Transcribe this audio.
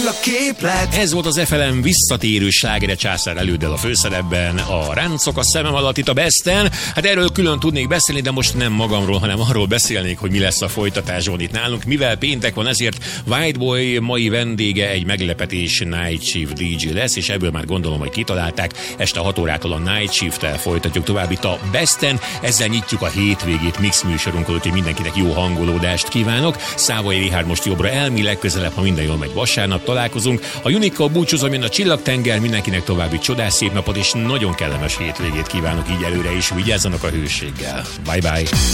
a képlet. Ez volt az FLM visszatérő slágere Császár Előddel a főszerepben, a Ráncok a szemem alatt itt a Besten. Hát erről külön tudnék beszélni, de most nem magamról, hanem arról beszélnék, hogy mi lesz a folytatásban itt nálunk. Mivel péntek van, ezért Whiteboy mai vendége egy meglepetés Night Shift DJ lesz, és ebből már gondolom, hogy kitalálták. Este 6 órától a Night Shift-tel folytatjuk tovább itt a Besten. Ezzel nyitjuk a hétvégét mix műsorunkkal, úgyhogy mindenkinek jó hangolódást kívánok. Szávai Richárd most jobbra elmi, legközelebb, ha minden jól megy, vasárnap találkozunk. A Unikkal búcsúzom, jön a Csillagtenger, mindenkinek további csodás szép napot és nagyon kellemes hétvégét kívánok így előre is. Vigyázzanak a hőséggel. Bye bye.